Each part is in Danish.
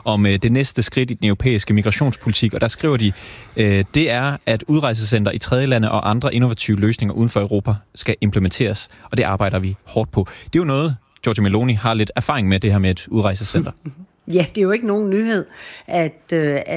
om det næste skridt i den europæiske migrationspolitik, og der skriver de, det er, at udrejsecenter i tredjelande og andre innovative løsninger uden for Europa skal implementeres, og det arbejder vi hårdt på. Det er jo noget, Giorgia Meloni har lidt erfaring med, det her med et udrejsecenter. Ja, det er jo ikke nogen nyhed, at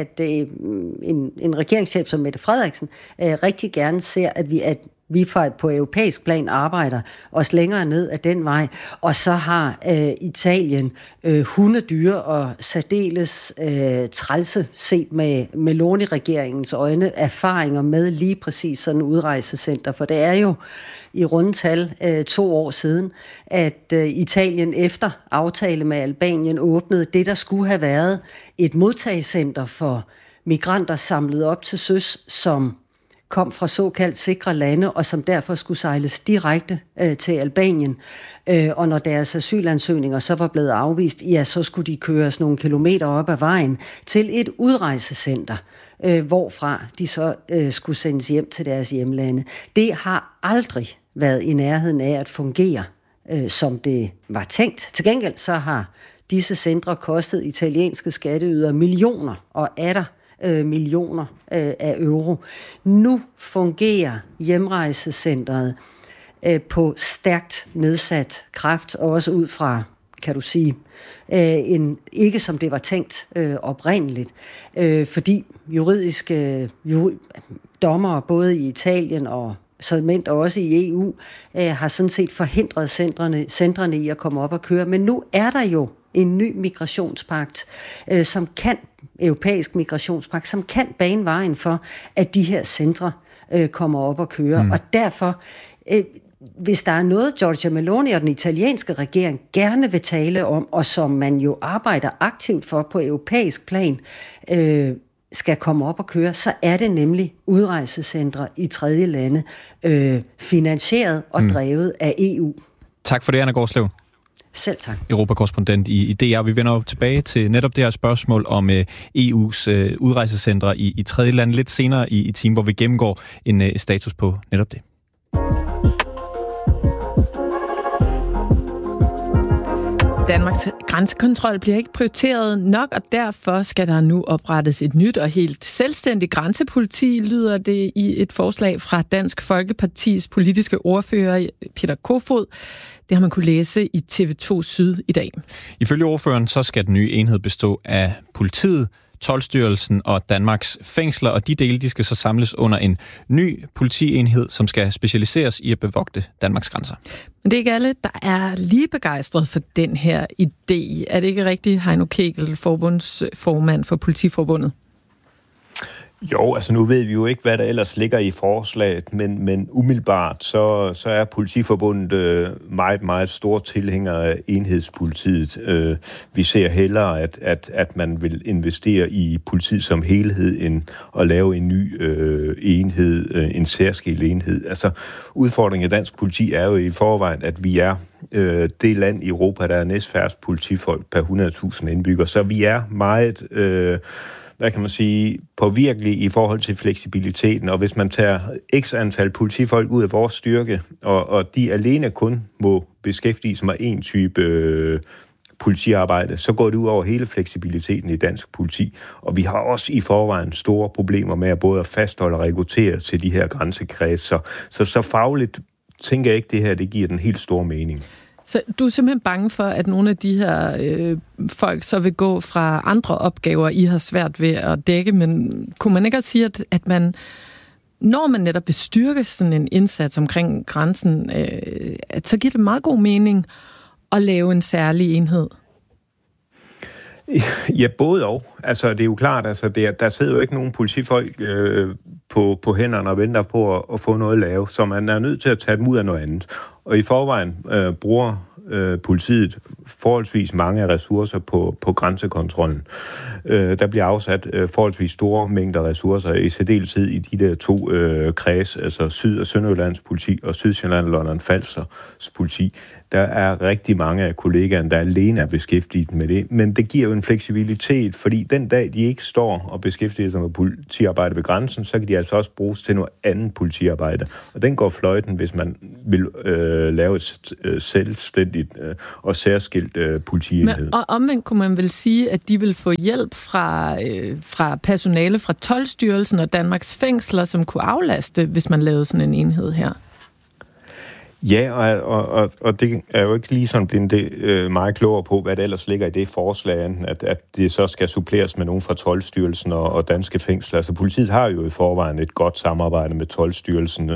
en regeringschef som Mette Frederiksen rigtig gerne ser, at vi på europæisk plan arbejder os længere ned ad den vej. Og så har Italien hundedyre og særdeles trælse set med Meloni-regeringens øjne erfaringer med lige præcis sådan et udrejsecenter. For det er jo i rundetal 2 år siden, at Italien efter aftale med Albanien åbnede det, der skulle have været et modtagecenter for migranter samlet op til søs, som kom fra såkaldt sikre lande, og som derfor skulle sejles direkte til Albanien. Og når deres asylansøgninger så var blevet afvist, ja, så skulle de køres nogle kilometer op ad vejen til et udrejsecenter, hvorfra de så skulle sendes hjem til deres hjemlande. Det har aldrig været i nærheden af at fungere, som det var tænkt. Til gengæld så har disse centre kostet italienske skatteydere millioner og atter millioner af euro. Nu fungerer hjemrejsecentret på stærkt nedsat kraft, og også ud fra, kan du sige, ikke som det var tænkt oprindeligt, fordi juridiske dommere både i Italien og såmænd også i EU har sådan set forhindret centrene i at komme op og køre. Men nu er der jo en ny migrationspagt, europæisk migrationspagt, som kan bane vejen for, at de her centre kommer op og køre. Og derfor, hvis der er noget, Giorgia Meloni og den italienske regering gerne vil tale om, og som man jo arbejder aktivt for på europæisk plan, skal komme op og køre, så er det nemlig udrejsecentre i tredje lande, finansieret og drevet af EU. Tak for det, Anna Gårdslev. Selv tak. Europakorrespondent i DR. Vi vender jo tilbage til netop det her spørgsmål om EU's udrejsecentre i tredje lande lidt senere i timen, hvor vi gennemgår en status på netop det. Danmarks grænsekontrol bliver ikke prioriteret nok, og derfor skal der nu oprettes et nyt og helt selvstændigt grænsepoliti, lyder det i et forslag fra Dansk Folkepartis politiske ordfører Peter Kofod. Det har man kunne læse i TV2 Syd i dag. Ifølge ordføreren så skal den nye enhed bestå af politiet, Toldstyrelsen og Danmarks fængsler, og de dele de skal så samles under en ny politienhed, som skal specialiseres i at bevogte Danmarks grænser. Men det er ikke alle, der er lige begejstret for den her idé. Er det ikke rigtigt, Heino Kegel, forbundsformand for Politiforbundet? Jo, altså nu ved vi jo ikke, hvad der ellers ligger i forslaget, men umiddelbart så er Politiforbundet meget, meget store tilhængere af enhedspolitiet. Vi ser hellere, at man vil investere i politiet som helhed, end at lave en ny enhed, en særskilt enhed. Altså udfordringen af dansk politi er jo i forvejen, at vi er det land i Europa, der er næstfærrest politifolk per 100.000 indbyggere, så vi er meget hvad kan man sige, påvirkelige i forhold til fleksibiliteten, og hvis man tager x antal politifolk ud af vores styrke, og de alene kun må beskæftige sig med en type politiarbejde, så går det ud over hele fleksibiliteten i dansk politi, og vi har også i forvejen store problemer med at både at fastholde og rekruttere til de her grænsekredser, så fagligt tænker jeg ikke, det her det giver den helt store mening. Så du er simpelthen bange for, at nogle af de her folk så vil gå fra andre opgaver, I har svært ved at dække, men kunne man ikke også sige, at man, når man netop vil styrke sådan en indsats omkring grænsen, at så giver det meget god mening at lave en særlig enhed? Ja, både og. Altså, det er jo klart, altså, der sidder jo ikke nogen politifolk på hænderne og venter på at få noget at lave, så man er nødt til at tage dem ud af noget andet. Og i forvejen bruger politiet forholdsvis mange ressourcer på grænsekontrollen. Der bliver afsat forholdsvis store mængder ressourcer, i særdeleshed i de der to kreds, altså Syd- og Sønderjyllands politi og Sydsjælland og Lolland-Falsters politi. Der er rigtig mange af kollegaerne, der alene er beskæftiget med det. Men det giver jo en fleksibilitet, fordi den dag, de ikke står og beskæftiger sig med politiarbejde ved grænsen, så kan de altså også bruges til noget andet politiarbejde. Og den går fløjten, hvis man vil lave et selvstændigt selvstændigt og særskilt politienhed. Men, og omvendt kunne man vel sige, at de vil få hjælp fra personale fra Toldstyrelsen og Danmarks fængsler, som kunne aflaste, hvis man lavede sådan en enhed her? Ja, og det er jo ikke lige sådan blevet meget klogere på, hvad der ellers ligger i det forslag, at det så skal suppleres med nogen fra Toldstyrelsen og danske fængsler. Altså politiet har jo i forvejen et godt samarbejde med Toldstyrelsen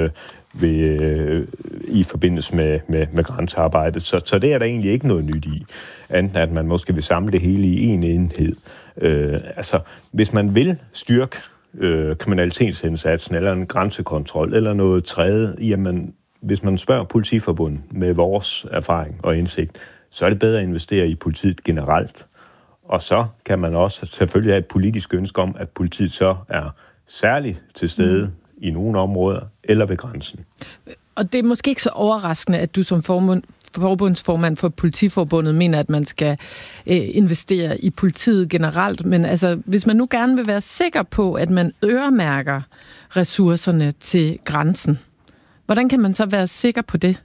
i forbindelse med grænsearbejdet. Så det er der egentlig ikke noget nyt i, andet at man måske vil samle det hele i en enhed. Altså, hvis man vil styrke kriminalitetsindsatsen eller en grænsekontrol eller noget tredje, jamen hvis man spørger Politiforbundet med vores erfaring og indsigt, så er det bedre at investere i politiet generelt. Og så kan man også selvfølgelig have et politisk ønske om, at politiet så er særligt til stede i nogle områder eller ved grænsen. Og det er måske ikke så overraskende, at du som forbundsformand for Politiforbundet mener, at man skal investere i politiet generelt. Men altså, hvis man nu gerne vil være sikker på, at man øremærker ressourcerne til grænsen, hvordan kan man så være sikker på det?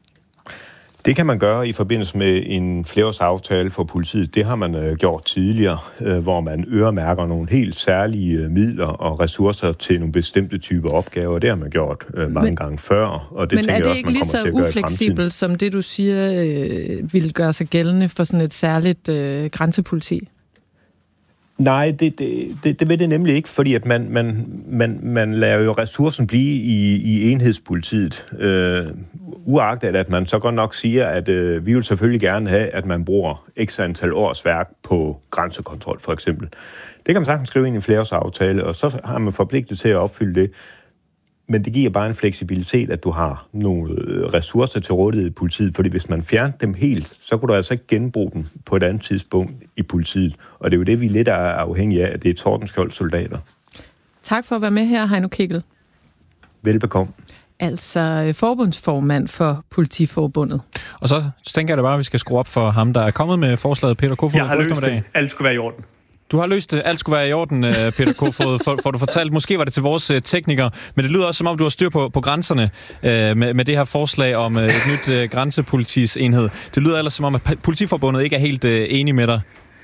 Det kan man gøre i forbindelse med en flerårsaftale for politiet. Det har man gjort tidligere, hvor man øremærker nogle helt særlige midler og ressourcer til nogle bestemte typer opgaver. Det har man gjort mange gange før, og det tænker jeg også, man kommer til at gøre i fremtiden. Men er det ikke lige så ufleksibelt, som det du siger vil gøre sig gældende for sådan et særligt grænsepoliti? Nej, det vil det nemlig ikke, fordi at man lader jo ressourcen blive i enhedspolitiet. Uagtet at man så godt nok siger, at vi vil selvfølgelig gerne have, at man bruger x antal års værk på grænsekontrol, for eksempel. Det kan man sagtens skrive ind i en flerårsaftale, og så har man forpligtet til at opfylde det. Men det giver bare en fleksibilitet, at du har nogle ressourcer til rådighed i politiet, fordi hvis man fjerner dem helt, så kunne du altså ikke genbruge dem på et andet tidspunkt i politiet. Og det er jo det, vi lidt er afhængige af, at det er Tordenskjolds soldater. Tak for at være med her, Heino Kegel. Velbekomme. Altså forbundsformand for Politiforbundet. Og så tænker jeg da bare, at vi skal skrue op for ham, der er kommet med forslaget, Peter Kofod. Jeg har løst det. Alt skulle være i orden. Du har løst det. Alt skulle være i orden, Peter Kofod, får du fortalt. Måske var det til vores teknikere, men det lyder også, som om du har styr på grænserne med det her forslag om et nyt grænsepolitisenhed. Det lyder ellers, som om at Politiforbundet ikke er helt enig med dig.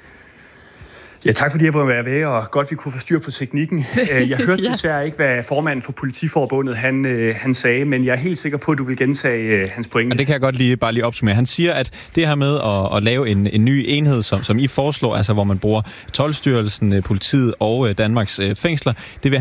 Ja, tak fordi jeg var med, og godt vi kunne få styr på teknikken. Jeg hørte desværre ikke, hvad formanden for Politiforbundet han sagde, men jeg er helt sikker på, at du vil gentage hans pointe. Og det kan jeg godt bare lige opsummere. Han siger, at det her med at lave en ny enhed, som I foreslår, altså hvor man bruger Toldstyrelsen, politiet og Danmarks fængsler, det vil